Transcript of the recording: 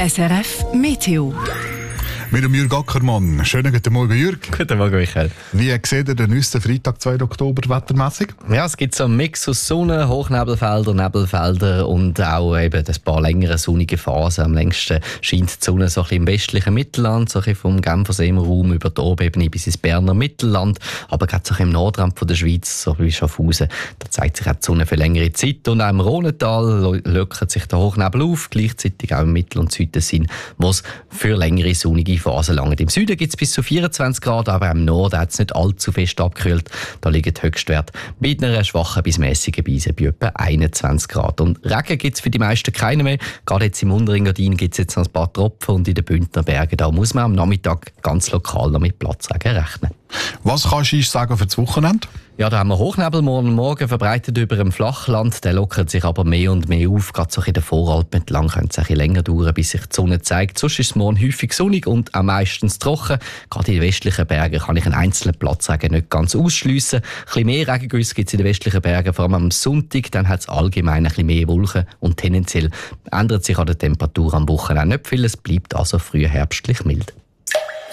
SRF Meteo. Mit dem Jürg Ackermann. Schönen guten Morgen, Jürg. Guten Morgen, Michael. Wie seht ihr den nächsten Freitag, 2. Oktober, wettermässig? Ja, es gibt so einen Mix aus Sonne, Hochnebelfelder, Nebelfelder und auch eben ein paar längere sonnige Phasen. Am längsten scheint die Sonne so ein bisschen im westlichen Mittelland, so ein bisschen vom Genfersee Raum über die Obebene bis ins Berner Mittelland, aber gerade so ein bisschen im Nordrand von der Schweiz, so wie Schaffhausen, da zeigt sich auch die Sonne für längere Zeit. Und auch im Rhonental lockert sich der Hochnebel auf, gleichzeitig auch im Mittel- und Südtessin, wo es für längere sonnige Phasen langt. Im Süden gibt es bis zu 24 Grad, aber im Norden hat es nicht allzu fest abgekühlt. Da liegt der Höchstwert bei einer schwachen bis mäßigen Brise bei etwa 21 Grad. Und Regen gibt es für die meisten keine mehr. Gerade jetzt im Unterengadin gibt es jetzt noch ein paar Tropfen und in den Bündner Bergen, da muss man am Nachmittag ganz lokal noch mit Platzregen rechnen. Was kannst du uns sagen für das Wochenende? Ja, da haben wir Hochnebel morgen verbreitet über dem Flachland. Der lockert sich aber mehr und mehr auf. Gerade so in der Voralpen entlang könnte es ein bisschen länger dauern, bis sich die Sonne zeigt. Sonst ist es morgen häufig sonnig und auch meistens trocken. Gerade in den westlichen Bergen kann ich einen einzelnen Platzregen nicht ganz ausschliessen. Ein bisschen mehr Regengüsse gibt es in den westlichen Bergen, vor allem am Sonntag. Dann hat es allgemein ein bisschen mehr Wolken und tendenziell ändert sich an der Temperatur am Wochenende nicht viel. Es bleibt also früh herbstlich mild.